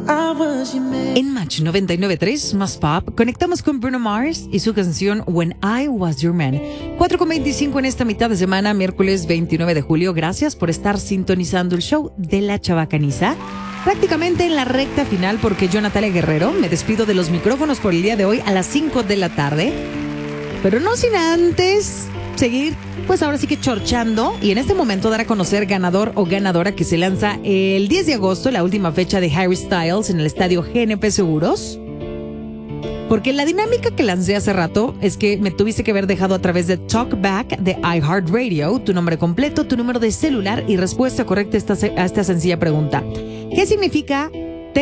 En Match 99.3 más pop, conectamos con Bruno Mars y su canción When I Was Your Man. 4:25 en esta mitad de semana, miércoles 29 de julio. Gracias por estar sintonizando el show de La Chabacaniza. Prácticamente en la recta final, porque yo, Natalia Guerrero, me despido de los micrófonos por el día de hoy a las 5 de la tarde. Pero no sin antes seguir, pues ahora sí que chorchando, y en este momento dar a conocer ganador o ganadora que se lanza el 10 de agosto, la última fecha de Harry Styles en el estadio GNP Seguros. Porque la dinámica que lancé hace rato es que me tuviste que haber dejado a través de Talkback de iHeartRadio tu nombre completo, tu número de celular y respuesta correcta a esta sencilla pregunta. ¿Qué significa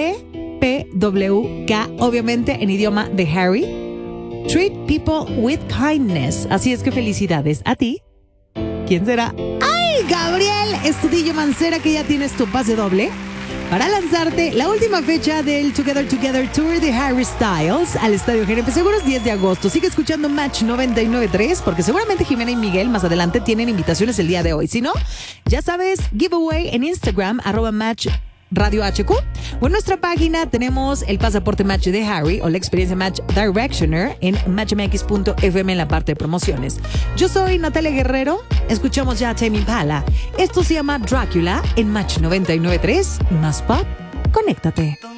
TPWK? Obviamente en idioma de Harry. Treat people with kindness. Así es que felicidades a ti. ¿Quién será? ¡Ay, Gabriel Estudillo Mancera, que ya tienes tu pase doble para lanzarte la última fecha del Together Together Tour de Harry Styles al Estadio GNP Seguros, 10 de agosto. Sigue escuchando Match 99.3 porque seguramente Jimena y Miguel más adelante tienen invitaciones el día de hoy. Si no, ya sabes, giveaway en Instagram, @Match Radio HQ, o en nuestra página tenemos el pasaporte Match de Harry o la experiencia Match Directioner en matchmx.fm en la parte de promociones. Yo soy Natalia Guerrero, escuchamos ya a Tame Impala. Esto se llama Drácula en Match 99.3, más pop, conéctate.